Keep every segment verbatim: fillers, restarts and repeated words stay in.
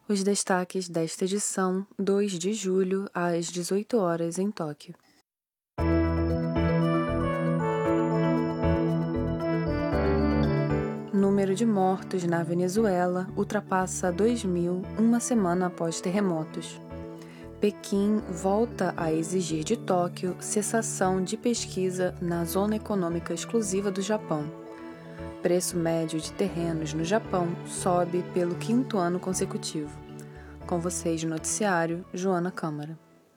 Os destaques desta edição, dois de julho, às dezoito horas, em Tóquio. Número de mortos na Venezuela ultrapassa dois mil uma semana após terremotos. Pequim volta a exigir de Tóquio cessação de pesquisa na Zona Econômica Exclusiva do Japão. Preço médio de terrenos no Japão sobe pelo quinto ano consecutivo. Com vocês no noticiário, Joana Câmara.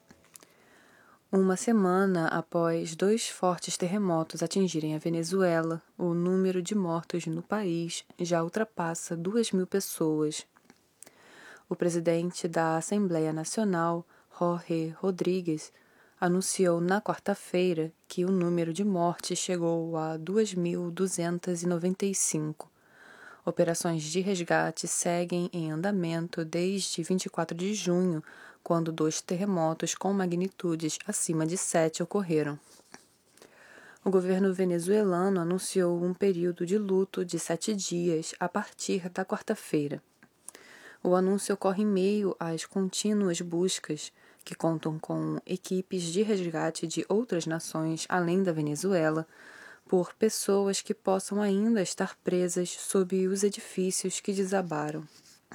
Uma semana após dois fortes terremotos atingirem a Venezuela, o número de mortos no país já ultrapassa duas mil pessoas. O presidente da Assembleia Nacional, Jorge Rodrigues, anunciou na quarta-feira que o número de mortes chegou a dois mil duzentos e noventa e cinco. Operações de resgate seguem em andamento desde vinte e quatro de junho, quando dois terremotos com magnitudes acima de sete ocorreram. O governo venezuelano anunciou um período de luto de sete dias a partir da quarta-feira. O anúncio ocorre em meio às contínuas buscas, que contam com equipes de resgate de outras nações além da Venezuela, por pessoas que possam ainda estar presas sob os edifícios que desabaram.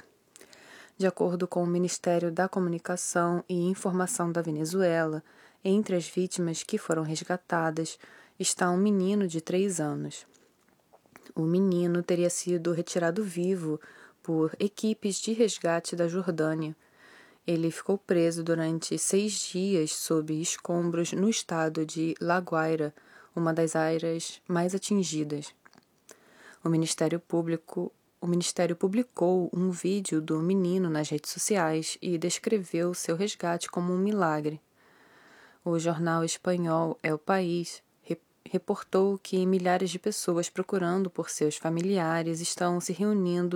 De acordo com o Ministério da Comunicação e Informação da Venezuela, entre as vítimas que foram resgatadas está um menino de três anos. O menino teria sido retirado vivo por equipes de resgate da Jordânia. Ele ficou preso durante seis dias sob escombros no estado de La Guaira, uma das áreas mais atingidas. O Ministério Público O Ministério publicou um vídeo do menino nas redes sociais e descreveu seu resgate como um milagre. O jornal espanhol El País reportou que milhares de pessoas procurando por seus familiares estão se reunindo